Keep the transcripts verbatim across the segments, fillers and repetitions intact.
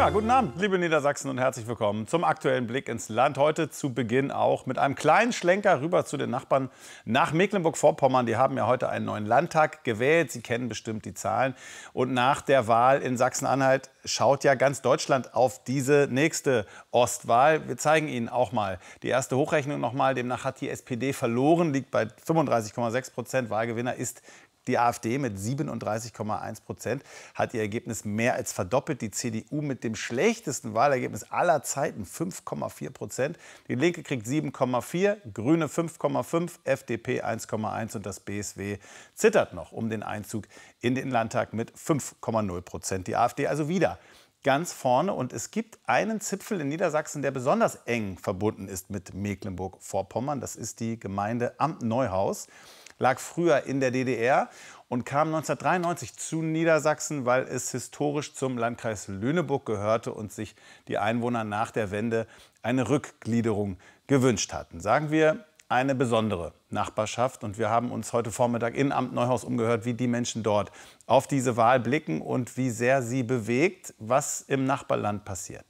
Ja, guten Abend, liebe Niedersachsen, und herzlich willkommen zum aktuellen Blick ins Land. Heute zu Beginn auch mit einem kleinen Schlenker rüber zu den Nachbarn nach Mecklenburg-Vorpommern. Die haben ja heute einen neuen Landtag gewählt. Sie kennen bestimmt die Zahlen. Und nach der Wahl in Sachsen-Anhalt schaut ja ganz Deutschland auf diese nächste Ostwahl. Wir zeigen Ihnen auch mal die erste Hochrechnung noch mal. Demnach hat die S P D verloren, liegt bei fünfunddreißig Komma sechs Prozent. Wahlgewinner ist die AfD mit siebenunddreißig Komma eins Prozent, hat ihr Ergebnis mehr als verdoppelt. Die C D U mit dem schlechtesten Wahlergebnis aller Zeiten, fünf Komma vier Prozent. Die Linke kriegt sieben Komma vier, Grüne fünf Komma fünf, F D P eins Komma eins und das B S W zittert noch um den Einzug in den Landtag mit fünf Komma null Prozent. Die AfD also wieder ganz vorne. Und es gibt einen Zipfel in Niedersachsen, der besonders eng verbunden ist mit Mecklenburg-Vorpommern. Das ist die Gemeinde Amt-Neuhaus. Lag früher in der D D R und kam neunzehnhundertdreiundneunzig zu Niedersachsen, weil es historisch zum Landkreis Lüneburg gehörte und sich die Einwohner nach der Wende eine Rückgliederung gewünscht hatten. Sagen wir eine besondere Nachbarschaft. Und wir haben uns heute Vormittag in Amt-Neuhaus umgehört, wie die Menschen dort auf diese Wahl blicken und wie sehr sie bewegt, was im Nachbarland passiert.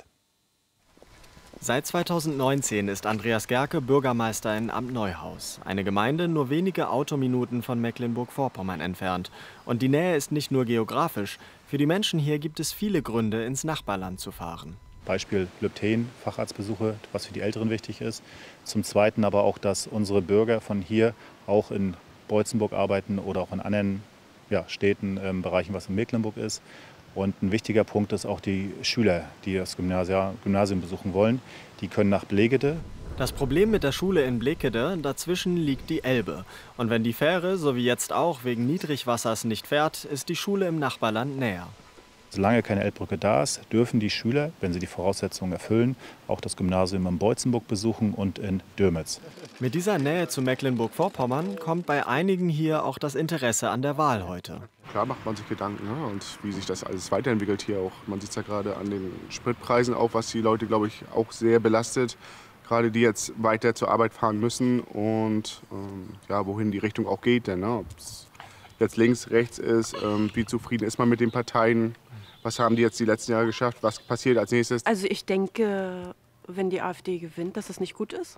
Seit zweitausendneunzehn ist Andreas Gerke Bürgermeister in Amt-Neuhaus, eine Gemeinde nur wenige Autominuten von Mecklenburg-Vorpommern entfernt. Und die Nähe ist nicht nur geografisch. Für die Menschen hier gibt es viele Gründe, ins Nachbarland zu fahren. Beispiel Lübtheen, Facharztbesuche, was für die Älteren wichtig ist. Zum Zweiten aber auch, dass unsere Bürger von hier auch in Beutzenburg arbeiten oder auch in anderen ja, Städten, ähm, Bereichen, was in Mecklenburg ist. Und ein wichtiger Punkt ist auch die Schüler, die das Gymnasium besuchen wollen. Die können nach Bleckede. Das Problem mit der Schule in Bleckede, dazwischen liegt die Elbe. Und wenn die Fähre, so wie jetzt auch, wegen Niedrigwassers nicht fährt, ist die Schule im Nachbarland näher. Solange keine Elbbrücke da ist, dürfen die Schüler, wenn sie die Voraussetzungen erfüllen, auch das Gymnasium in Beutzenburg besuchen und in Dürmitz. Mit dieser Nähe zu Mecklenburg-Vorpommern kommt bei einigen hier auch das Interesse an der Wahl heute. Klar macht man sich Gedanken, ne? Und wie sich das alles weiterentwickelt hier auch. Man sieht es ja gerade an den Spritpreisen auch, was die Leute, glaube ich, auch sehr belastet. Gerade die jetzt weiter zur Arbeit fahren müssen und ähm, ja, wohin die Richtung auch geht. Denn, ne? Ob es jetzt links, rechts ist, ähm, wie zufrieden ist man mit den Parteien. Was haben die jetzt die letzten Jahre geschafft? Was passiert als nächstes? Also ich denke, wenn die AfD gewinnt, dass es nicht gut ist.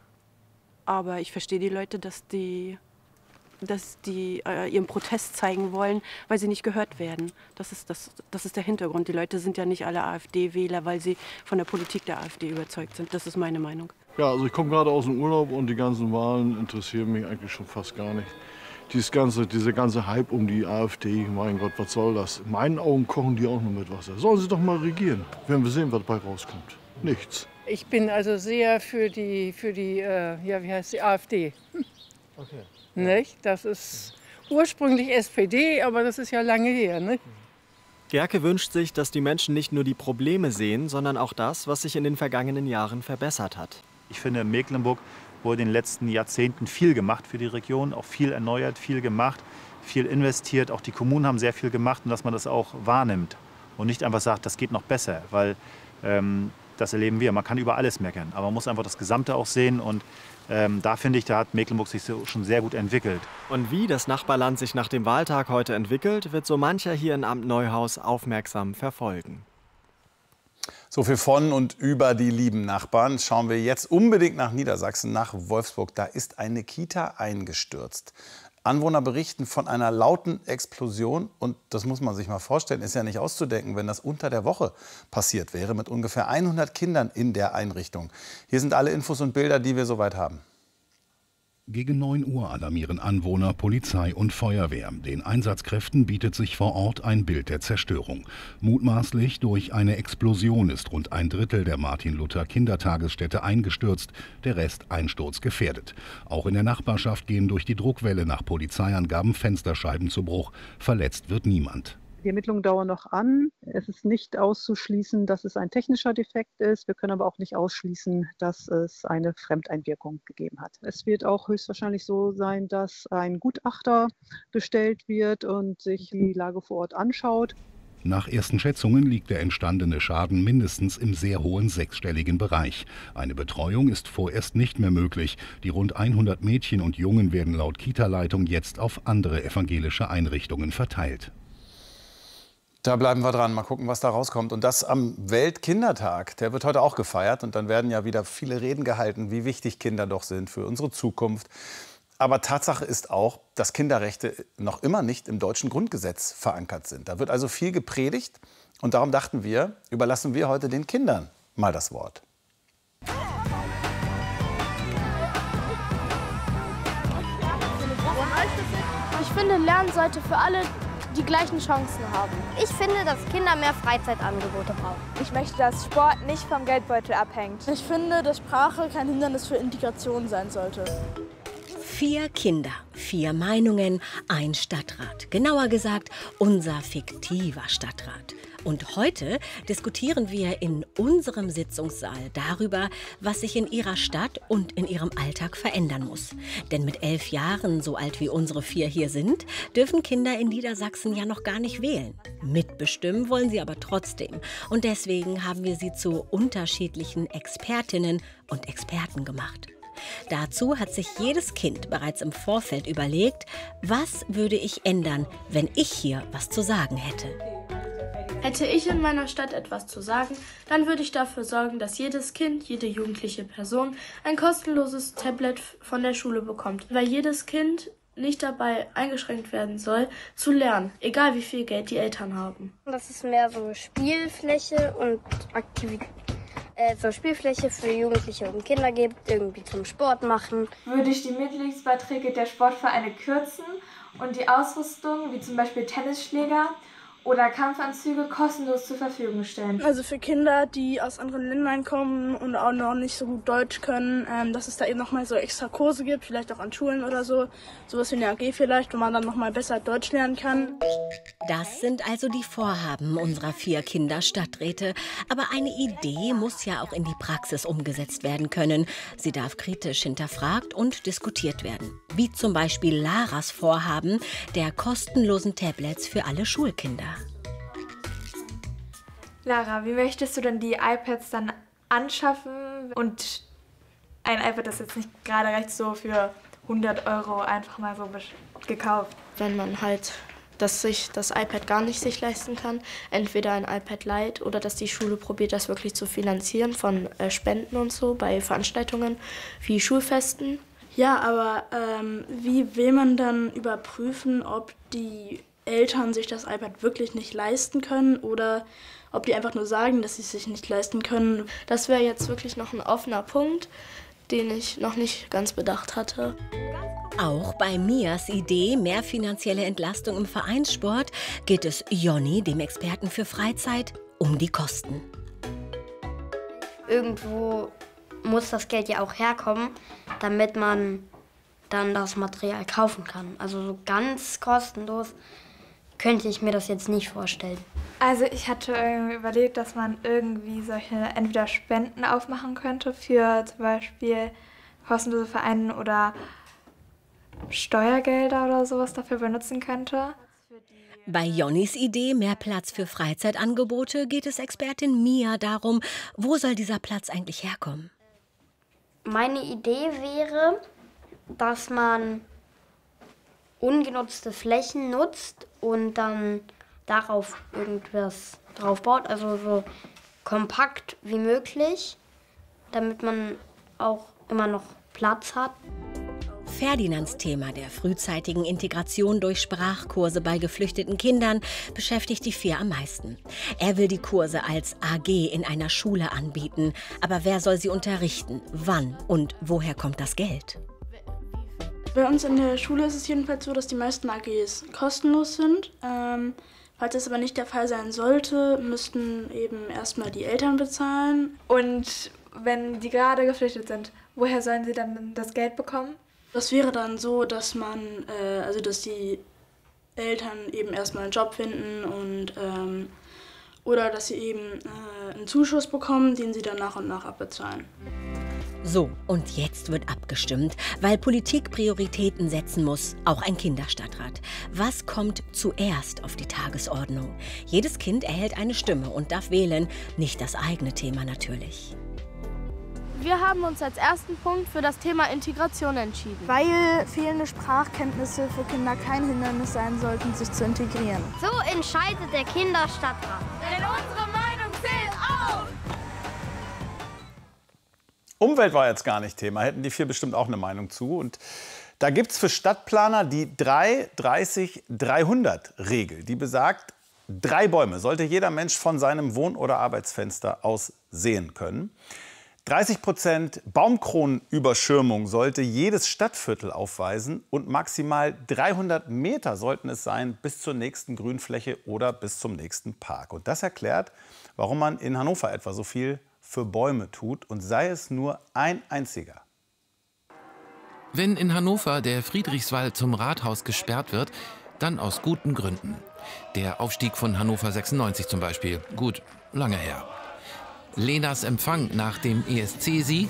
Aber ich verstehe die Leute, dass die, dass die äh, ihren Protest zeigen wollen, weil sie nicht gehört werden. Das ist, das, das ist der Hintergrund. Die Leute sind ja nicht alle AfD-Wähler, weil sie von der Politik der AfD überzeugt sind. Das ist meine Meinung. Ja, also ich komme gerade aus dem Urlaub und die ganzen Wahlen interessieren mich eigentlich schon fast gar nicht. Dieses ganze, dieser ganze Hype um die AfD, mein Gott, was soll das? In meinen Augen kochen die auch nur mit Wasser. Sollen sie doch mal regieren, werden wir sehen, was dabei rauskommt. Nichts. Ich bin also sehr für die, für die äh, ja, wie heißt die, AfD. Okay. Nicht? Das ist ursprünglich S P D, aber das ist ja lange her. Nicht? Gerke wünscht sich, dass die Menschen nicht nur die Probleme sehen, sondern auch das, was sich in den vergangenen Jahren verbessert hat. Ich finde, in Mecklenburg wurde in den letzten Jahrzehnten viel gemacht für die Region, auch viel erneuert, viel gemacht, viel investiert. Auch die Kommunen haben sehr viel gemacht und dass man das auch wahrnimmt und nicht einfach sagt, das geht noch besser, weil ähm, das erleben wir. Man kann über alles meckern, aber man muss einfach das Gesamte auch sehen und ähm, da finde ich, da hat Mecklenburg sich so, schon sehr gut entwickelt. Und wie das Nachbarland sich nach dem Wahltag heute entwickelt, wird so mancher hier in Amt-Neuhaus aufmerksam verfolgen. So viel von und über die lieben Nachbarn. Schauen wir jetzt unbedingt nach Niedersachsen, nach Wolfsburg. Da ist eine Kita eingestürzt. Anwohner berichten von einer lauten Explosion. Und das muss man sich mal vorstellen, ist ja nicht auszudenken, wenn das unter der Woche passiert wäre, mit ungefähr hundert Kindern in der Einrichtung. Hier sind alle Infos und Bilder, die wir soweit haben. Gegen neun Uhr alarmieren Anwohner, Polizei und Feuerwehr. Den Einsatzkräften bietet sich vor Ort ein Bild der Zerstörung. Mutmaßlich durch eine Explosion ist rund ein Drittel der Martin-Luther-Kindertagesstätte eingestürzt, der Rest einsturzgefährdet. Auch in der Nachbarschaft gehen durch die Druckwelle nach Polizeiangaben Fensterscheiben zu Bruch. Verletzt wird niemand. Die Ermittlungen dauern noch an. Es ist nicht auszuschließen, dass es ein technischer Defekt ist. Wir können aber auch nicht ausschließen, dass es eine Fremdeinwirkung gegeben hat. Es wird auch höchstwahrscheinlich so sein, dass ein Gutachter bestellt wird und sich die Lage vor Ort anschaut. Nach ersten Schätzungen liegt der entstandene Schaden mindestens im sehr hohen sechsstelligen Bereich. Eine Betreuung ist vorerst nicht mehr möglich. Die rund hundert Mädchen und Jungen werden laut Kita-Leitung jetzt auf andere evangelische Einrichtungen verteilt. Da bleiben wir dran, mal gucken, was da rauskommt. Und das am Weltkindertag, der wird heute auch gefeiert. Und dann werden ja wieder viele Reden gehalten, wie wichtig Kinder doch sind für unsere Zukunft. Aber Tatsache ist auch, dass Kinderrechte noch immer nicht im deutschen Grundgesetz verankert sind. Da wird also viel gepredigt. Und darum dachten wir, überlassen wir heute den Kindern mal das Wort. Ich finde, Lernen sollte für alle die gleichen Chancen haben. Ich finde, dass Kinder mehr Freizeitangebote brauchen. Ich möchte, dass Sport nicht vom Geldbeutel abhängt. Ich finde, dass Sprache kein Hindernis für Integration sein sollte. Vier Kinder, vier Meinungen, ein Stadtrat. Genauer gesagt, unser fiktiver Stadtrat. Und heute diskutieren wir in unserem Sitzungssaal darüber, was sich in ihrer Stadt und in ihrem Alltag verändern muss. Denn mit elf Jahren, so alt wie unsere vier hier sind, dürfen Kinder in Niedersachsen ja noch gar nicht wählen. Mitbestimmen wollen sie aber trotzdem. Und deswegen haben wir sie zu unterschiedlichen Expertinnen und Experten gemacht. Dazu hat sich jedes Kind bereits im Vorfeld überlegt, was würde ich ändern, wenn ich hier was zu sagen hätte. Hätte ich in meiner Stadt etwas zu sagen, dann würde ich dafür sorgen, dass jedes Kind, jede jugendliche Person ein kostenloses Tablet von der Schule bekommt, weil jedes Kind nicht dabei eingeschränkt werden soll, zu lernen, egal wie viel Geld die Eltern haben. Das ist mehr so Spielfläche und Aktivität. Äh, so Spielfläche für Jugendliche und Kinder gibt, irgendwie zum Sport machen. Würde ich die Mitgliedsbeiträge der Sportvereine kürzen und die Ausrüstung, wie zum Beispiel Tennisschläger oder Kampfanzüge, kostenlos zur Verfügung stellen. Also für Kinder, die aus anderen Ländern kommen und auch noch nicht so gut Deutsch können, ähm, dass es da eben nochmal so extra Kurse gibt, vielleicht auch an Schulen oder so, sowas wie eine A G vielleicht, wo man dann nochmal besser Deutsch lernen kann. Das sind also die Vorhaben unserer vier Kinderstadträte. Aber eine Idee muss ja auch in die Praxis umgesetzt werden können. Sie darf kritisch hinterfragt und diskutiert werden. Wie zum Beispiel Laras Vorhaben der kostenlosen Tablets für alle Schulkinder. Lara, wie möchtest du denn die iPads dann anschaffen? Und ein iPad ist jetzt nicht gerade recht so für hundert Euro einfach mal so gekauft. Wenn man halt dass sich das iPad gar nicht sich leisten kann, entweder ein iPad Lite oder dass die Schule probiert, das wirklich zu finanzieren von äh, Spenden und so bei Veranstaltungen wie Schulfesten. Ja, aber ähm, wie will man dann überprüfen, ob die Eltern sich das iPad wirklich nicht leisten können oder ob die einfach nur sagen, dass sie es sich nicht leisten können? Das wäre jetzt wirklich noch ein offener Punkt, den ich noch nicht ganz bedacht hatte. Auch bei Mias Idee, mehr finanzielle Entlastung im Vereinssport, geht es Jonny, dem Experten für Freizeit, um die Kosten. Irgendwo muss das Geld ja auch herkommen, damit man dann das Material kaufen kann. Also so ganz kostenlos könnte ich mir das jetzt nicht vorstellen. Also ich hatte irgendwie überlegt, dass man irgendwie solche entweder Spenden aufmachen könnte für zum Beispiel kostenlose Vereine oder Steuergelder oder sowas dafür benutzen könnte. Bei Jonnys Idee, mehr Platz für Freizeitangebote, geht es Expertin Mia darum, wo soll dieser Platz eigentlich herkommen? Meine Idee wäre, dass man ungenutzte Flächen nutzt und dann darauf irgendwas drauf baut, also so kompakt wie möglich, damit man auch immer noch Platz hat. Ferdinands Thema der frühzeitigen Integration durch Sprachkurse bei geflüchteten Kindern beschäftigt die vier am meisten. Er will die Kurse als A G in einer Schule anbieten. Aber wer soll sie unterrichten? Wann? Und woher kommt das Geld? Bei uns in der Schule ist es jedenfalls so, dass die meisten A Gs kostenlos sind. Ähm, falls das aber nicht der Fall sein sollte, müssten eben erstmal die Eltern bezahlen. Und wenn die gerade geflüchtet sind, woher sollen sie dann das Geld bekommen? Das wäre dann so, dass man, äh, also dass die Eltern eben erstmal einen Job finden und ähm, oder dass sie eben äh, einen Zuschuss bekommen, den sie dann nach und nach abbezahlen. So, und jetzt wird abgestimmt, weil Politik Prioritäten setzen muss, auch ein Kinderstadtrat. Was kommt zuerst auf die Tagesordnung? Jedes Kind erhält eine Stimme und darf wählen, nicht das eigene Thema natürlich. Wir haben uns als ersten Punkt für das Thema Integration entschieden. Weil fehlende Sprachkenntnisse für Kinder kein Hindernis sein sollten, sich zu integrieren. So entscheidet der Kinderstadtrat. Denn unsere Meinung zählt auch! Umwelt war jetzt gar nicht Thema, hätten die vier bestimmt auch eine Meinung zu. Und da gibt es für Stadtplaner die drei dreißig dreihundert Regel, die besagt, drei Bäume sollte jeder Mensch von seinem Wohn- oder Arbeitsfenster aus sehen können. dreißig Prozent Baumkronenüberschirmung sollte jedes Stadtviertel aufweisen und maximal dreihundert Meter sollten es sein bis zur nächsten Grünfläche oder bis zum nächsten Park. Und das erklärt, warum man in Hannover etwa so viel für Bäume tut und sei es nur ein einziger. Wenn in Hannover der Friedrichswald zum Rathaus gesperrt wird, dann aus guten Gründen. Der Aufstieg von Hannover sechsundneunzig zum Beispiel. Gut, lange her. Lenas Empfang nach dem E S C-Sieg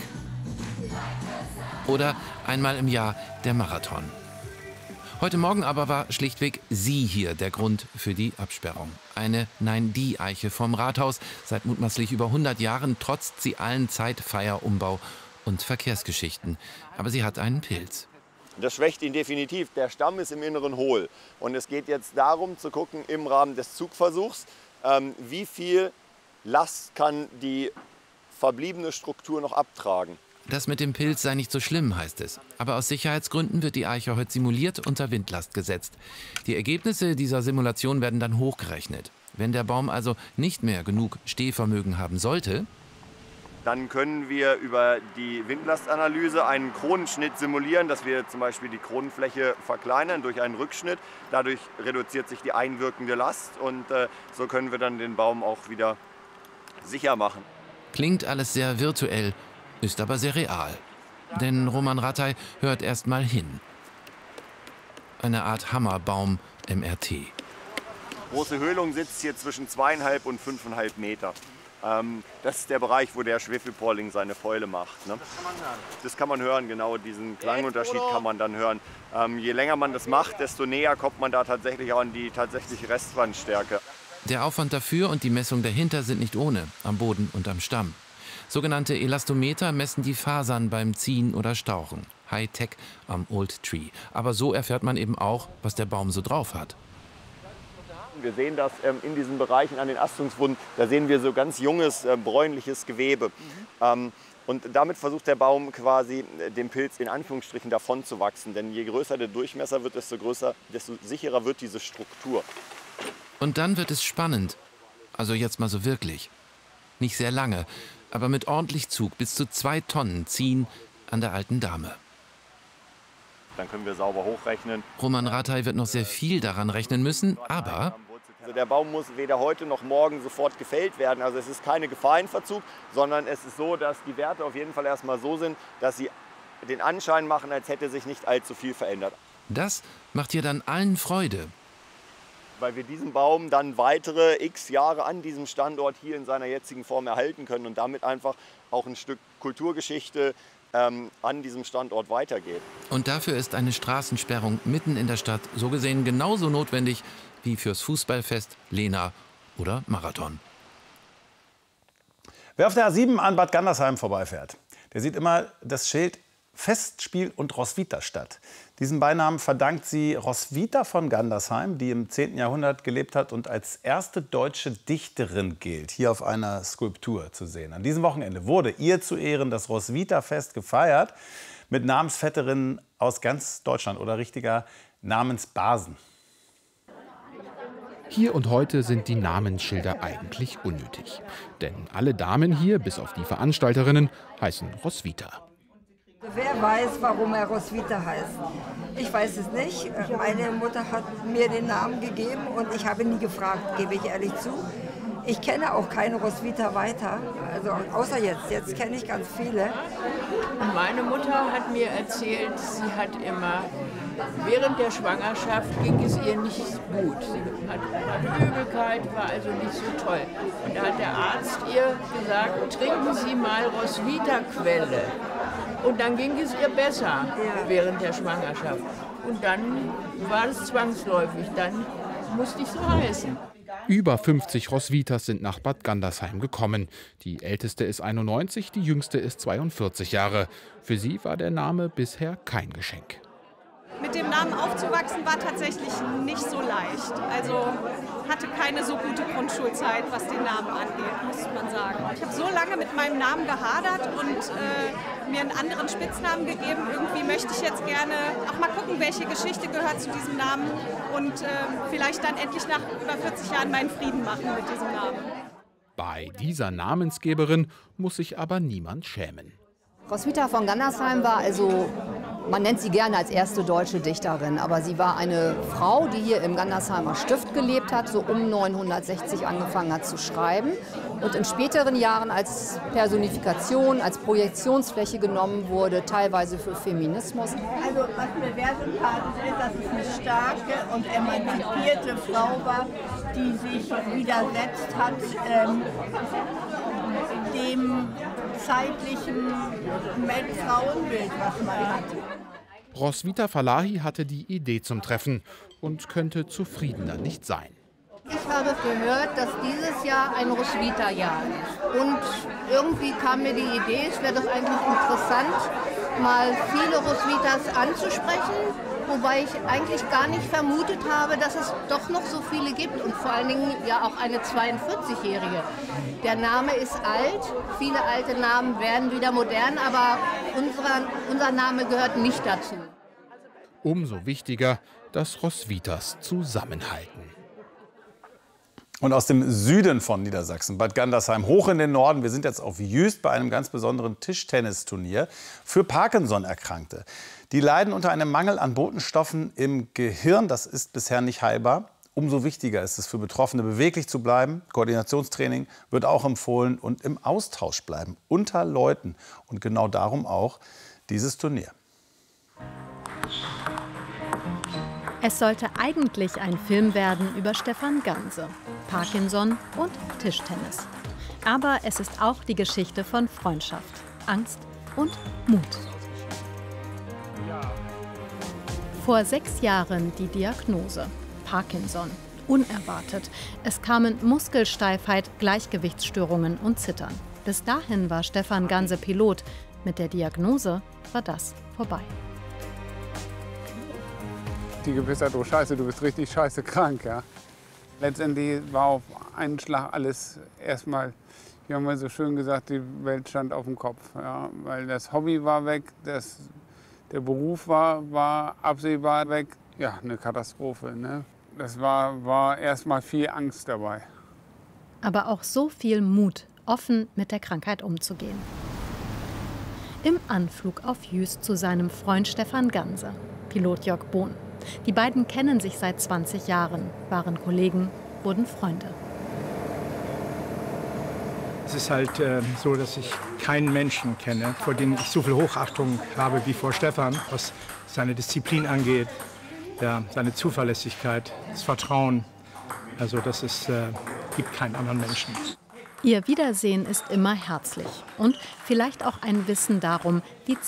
oder einmal im Jahr der Marathon. Heute Morgen aber war schlichtweg sie hier der Grund für die Absperrung. Eine Nein-Die-Eiche vom Rathaus. Seit mutmaßlich über hundert Jahren trotzt sie allen Zeit-, Feier-, Umbau- und Verkehrsgeschichten. Aber sie hat einen Pilz. Das schwächt ihn definitiv. Der Stamm ist im Inneren hohl. Und es geht jetzt darum zu gucken im Rahmen des Zugversuchs, ähm, wie viel Last kann die verbliebene Struktur noch abtragen. Das mit dem Pilz sei nicht so schlimm, heißt es. Aber aus Sicherheitsgründen wird die Eiche heute simuliert unter Windlast gesetzt. Die Ergebnisse dieser Simulation werden dann hochgerechnet. Wenn der Baum also nicht mehr genug Stehvermögen haben sollte, dann können wir über die Windlastanalyse einen Kronenschnitt simulieren, dass wir zum Beispiel die Kronenfläche verkleinern durch einen Rückschnitt. Dadurch reduziert sich die einwirkende Last und äh, so können wir dann den Baum auch wieder sicher machen. Klingt alles sehr virtuell, ist aber sehr real. Denn Roman Rattay hört erst mal hin. Eine Art Hammerbaum M R T. Große Höhlung sitzt hier zwischen zweieinhalb und fünfeinhalb Meter. Ähm, das ist der Bereich, wo der Schwefelporling seine Fäule macht. Ne? Das kann man hören. Das kann man hören, genau. Diesen Klangunterschied kann man dann hören. Ähm, je länger man das macht, desto näher kommt man da tatsächlich auch an die tatsächliche Restwandstärke. Der Aufwand dafür und die Messung dahinter sind nicht ohne, am Boden und am Stamm. Sogenannte Elastometer messen die Fasern beim Ziehen oder Stauchen. Hightech am Old Tree. Aber so erfährt man eben auch, was der Baum so drauf hat. Wir sehen das ähm, in diesen Bereichen an den Astungswunden, da sehen wir so ganz junges, äh, bräunliches Gewebe. Mhm. Ähm, und damit versucht der Baum quasi äh, dem Pilz in Anführungsstrichen davon zu wachsen. Denn je größer der Durchmesser wird, desto größer, desto sicherer wird diese Struktur. Und dann wird es spannend. Also jetzt mal so wirklich. Nicht sehr lange, aber mit ordentlich Zug bis zu zwei Tonnen ziehen an der alten Dame. Dann können wir sauber hochrechnen. Roman Rattay wird noch sehr viel daran rechnen müssen, aber also der Baum muss weder heute noch morgen sofort gefällt werden. Also es ist keine Gefahr in Verzug, sondern es ist so, dass die Werte auf jeden Fall erstmal so sind, dass sie den Anschein machen, als hätte sich nicht allzu viel verändert. Das macht hier dann allen Freude. Weil wir diesen Baum dann weitere x Jahre an diesem Standort hier in seiner jetzigen Form erhalten können und damit einfach auch ein Stück Kulturgeschichte ähm, an diesem Standort weitergeht. Und dafür ist eine Straßensperrung mitten in der Stadt so gesehen genauso notwendig wie fürs Fußballfest, Lena oder Marathon. Wer auf der A sieben an Bad Gandersheim vorbeifährt, der sieht immer das Schild Festspiel und Roswitha-Stadt. Diesen Beinamen verdankt sie Roswitha von Gandersheim, die im zehnten Jahrhundert gelebt hat und als erste deutsche Dichterin gilt, hier auf einer Skulptur zu sehen. An diesem Wochenende wurde ihr zu Ehren das Roswitha-Fest gefeiert mit Namensvetterinnen aus ganz Deutschland oder richtiger Namensbasen. Hier und heute sind die Namensschilder eigentlich unnötig. Denn alle Damen hier, bis auf die Veranstalterinnen, heißen Roswitha. Wer weiß, warum er Roswitha heißt? Ich weiß es nicht. Meine Mutter hat mir den Namen gegeben und ich habe nie gefragt, gebe ich ehrlich zu. Ich kenne auch keine Roswitha weiter, also außer jetzt. Jetzt kenne ich ganz viele. Meine Mutter hat mir erzählt, sie hat immer, während der Schwangerschaft ging es ihr nicht gut. Sie hatte, hatte Übelkeit, war also nicht so toll. Und da hat der Arzt ihr gesagt, trinken Sie mal Roswitha-Quelle. Und dann ging es ihr besser ja. während der Schwangerschaft. Und dann war es zwangsläufig, dann musste ich so heißen. Über fünfzig Roswithas sind nach Bad Gandersheim gekommen. Die älteste ist einundneunzig, die jüngste ist zweiundvierzig Jahre. Für sie war der Name bisher kein Geschenk. Mit dem Namen aufzuwachsen war tatsächlich nicht so leicht. Also hatte keine so gute Grundschulzeit, was den Namen angeht, muss man sagen. Ich habe so lange mit meinem Namen gehadert und äh, mir einen anderen Spitznamen gegeben. Irgendwie möchte ich jetzt gerne auch mal gucken, welche Geschichte gehört zu diesem Namen und äh, vielleicht dann endlich nach über vierzig Jahren meinen Frieden machen mit diesem Namen. Bei dieser Namensgeberin muss sich aber niemand schämen. Roswitha von Gandersheim war also, man nennt sie gerne als erste deutsche Dichterin, aber sie war eine Frau, die hier im Gandersheimer Stift gelebt hat, so um neunhundertsechzig angefangen hat zu schreiben und in späteren Jahren als Personifikation, als Projektionsfläche genommen wurde, teilweise für Feminismus. Also was mir sehr sympathisch ist, dass es eine starke und emanzipierte Frau war, die sich widersetzt hat ähm, dem zeitlichen Frauenbild, was man hat. Roswitha Falahi hatte die Idee zum Treffen und könnte zufriedener nicht sein. Ich habe gehört, dass dieses Jahr ein Roswitha-Jahr ist. Und irgendwie kam mir die Idee, es wäre doch eigentlich interessant, mal viele Roswithas anzusprechen. Wobei ich eigentlich gar nicht vermutet habe, dass es doch noch so viele gibt und vor allen Dingen ja auch eine zweiundvierzig-Jährige. Der Name ist alt, viele alte Namen werden wieder modern, aber unser, unser Name gehört nicht dazu. Umso wichtiger, dass Roswithas zusammenhalten. Und aus dem Süden von Niedersachsen, Bad Gandersheim, hoch in den Norden. Wir sind jetzt auf Jüst bei einem ganz besonderen Tischtennisturnier für Parkinson-Erkrankte. Die leiden unter einem Mangel an Botenstoffen im Gehirn. Das ist bisher nicht heilbar. Umso wichtiger ist es für Betroffene, beweglich zu bleiben. Koordinationstraining wird auch empfohlen und im Austausch bleiben unter Leuten. Und genau darum auch dieses Turnier. Es sollte eigentlich ein Film werden über Stefan Ganse, Parkinson und Tischtennis. Aber es ist auch die Geschichte von Freundschaft, Angst und Mut. Vor sechs Jahren die Diagnose, Parkinson. Unerwartet. Es kamen Muskelsteifheit, Gleichgewichtsstörungen und Zittern. Bis dahin war Stefan Ganse Pilot. Mit der Diagnose war das vorbei. Die Gewissheit, oh Scheiße, du bist richtig scheiße krank. Ja. Letztendlich war auf einen Schlag alles erstmal, wie haben wir so schön gesagt, die Welt stand auf dem Kopf. Ja. Weil das Hobby war weg, das, der Beruf war, war absehbar weg. Ja, eine Katastrophe. Ne? Das war, war erstmal viel Angst dabei. Aber auch so viel Mut, offen mit der Krankheit umzugehen. Im Anflug auf Jüst zu seinem Freund Stefan Ganse, Pilot Jörg Bohn. Die beiden kennen sich seit zwanzig Jahren, waren Kollegen, wurden Freunde. Es ist halt äh, so, dass ich keinen Menschen kenne, vor dem ich so viel Hochachtung habe wie vor Stefan, was seine Disziplin angeht, ja, seine Zuverlässigkeit, das Vertrauen. Also das ist, äh, gibt keinen anderen Menschen. Ihr Wiedersehen ist immer herzlich und vielleicht auch ein Wissen darum, wie